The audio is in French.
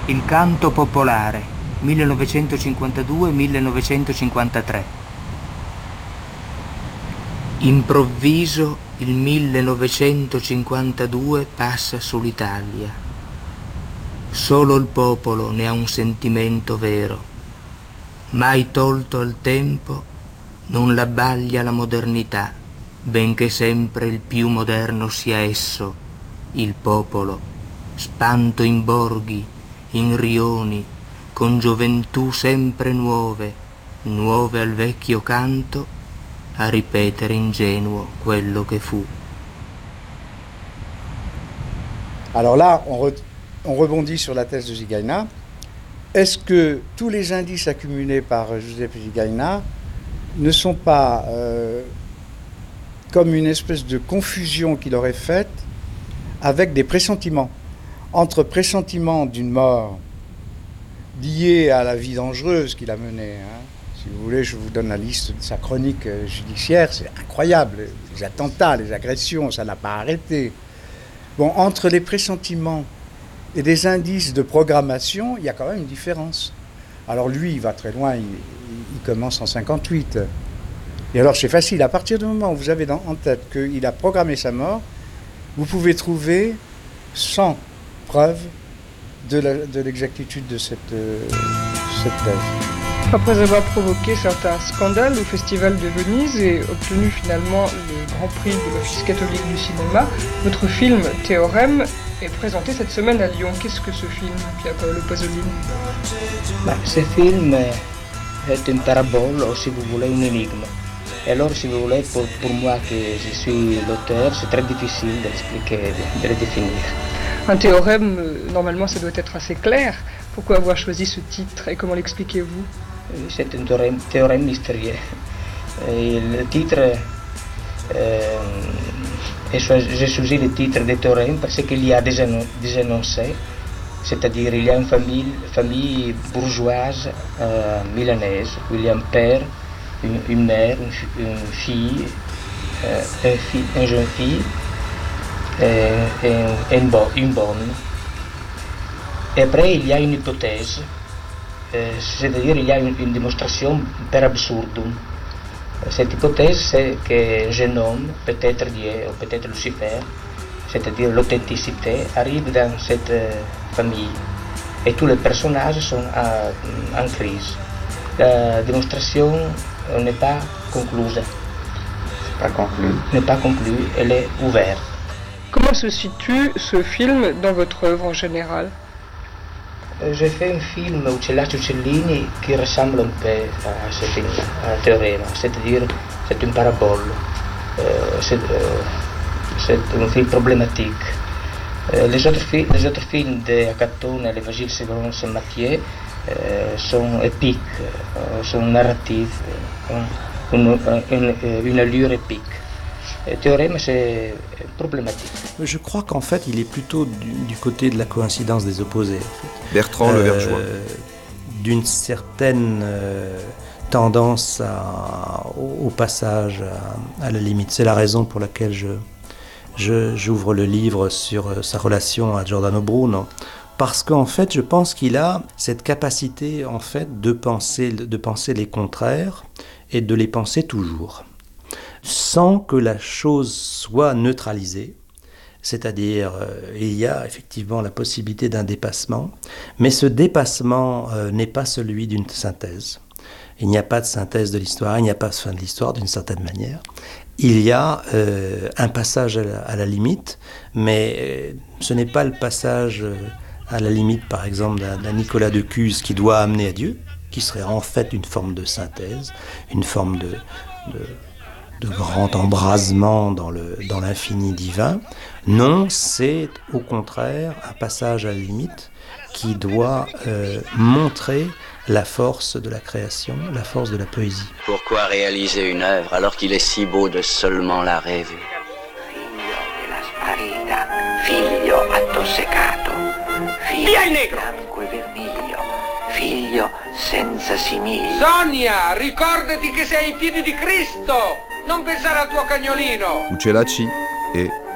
Il canto popolare, 1952-1953. Improvviso il 1952 passa sull'Italia. Solo il popolo ne ha un sentimento vero. Mai tolto al tempo, non l'abbaglia la modernità, benché sempre il più moderno sia esso, il popolo, spanto in borghi, in rioni, con gioventù sempre nuove, nuove al vecchio canto, a ripetere ingenuo quello che fu. Alors là, on rebondit sur la thèse de Gigaina. Est-ce que tous les indices accumulés par Giuseppe Gigaina ne sont pas comme une espèce de confusion qu'il aurait faite avec des pressentiments, entre pressentiments d'une mort liée à la vie dangereuse qu'il a menée. Si vous voulez, je vous donne la liste de sa chronique judiciaire, c'est incroyable. Les attentats, les agressions, ça n'a pas arrêté. Bon, entre les pressentiments et des indices de programmation, il y a quand même une différence. Alors lui, il va très loin, il commence en 58. Et alors c'est facile, à partir du moment où vous avez en tête qu'il a programmé sa mort, vous pouvez trouver 100 preuves de l'exactitude de cette thèse. Après avoir provoqué certains scandales au Festival de Venise et obtenu finalement le Grand Prix de l'Office catholique du cinéma, votre film Théorème est présenté cette semaine à Lyon. Qu'est-ce que ce film, Pier Paolo Pasolini? Ce film est une parabole, ou si vous voulez, une énigme. Et alors, si vous voulez, pour moi, que je suis l'auteur, c'est très difficile d'expliquer, de le définir. Un théorème, normalement, ça doit être assez clair. Pourquoi avoir choisi ce titre et comment l'expliquez-vous? C'est un théorème mystérieux. Et le titre, j'ai choisi le titre de théorème parce qu'il y a des énoncés, c'est-à-dire il y a une famille bourgeoise milanaise, où il y a un père, une mère, une fille, une jeune fille et une bonne. Et après il y a une hypothèse. C'est-à-dire il y a une démonstration per absurdum. Cette hypothèse, c'est qu'un jeune homme, peut-être Dieu ou peut-être Lucifer, c'est-à-dire l'authenticité, arrive dans cette famille et tous les personnages sont en crise. La démonstration n'est pas conclue. N'est pas conclue, elle est ouverte. Comment se situe ce film dans votre œuvre en général? J'ai fait un film Uccellacci Uccellini qui ressemble un peu à ce film, à Théorème, c'est-à-dire c'est une parabole, c'est un film problématique. Les autres films de Acatone et l'Évangile selon Saint Matthieu sont épiques, sont narratifs, une allure épique. Théorème, c'est problématique. Je crois qu'en fait, il est plutôt du côté de la coïncidence des opposés. En fait. Bertrand Le Vergeois. D'une certaine tendance au passage à la limite. C'est la raison pour laquelle j'ouvre le livre sur sa relation à Giordano Bruno. Parce qu'en fait, je pense qu'il a cette capacité en fait, de penser les contraires et de les penser toujours, sans que la chose soit neutralisée, c'est-à-dire il y a effectivement la possibilité d'un dépassement, mais ce dépassement n'est pas celui d'une synthèse. Il n'y a pas de synthèse de l'histoire, il n'y a pas de fin de l'histoire d'une certaine manière. Il y a un passage à la limite, mais ce n'est pas le passage à la limite, par exemple, d'un Nicolas de Cuse qui doit amener à Dieu, qui serait en fait une forme de synthèse, une forme de grand embrasement dans l'infini divin. Non, c'est au contraire un passage à la limite qui doit montrer la force de la création, la force de la poésie. Pourquoi réaliser une œuvre alors qu'il est si beau de seulement la rêver? Figlio attossecato, figlio bianco e vermiglio, figlio senza simili. Sonia, ricordati che sei ai piedi di Cristo! Non pensare al tuo cagnolino! Uccellacci e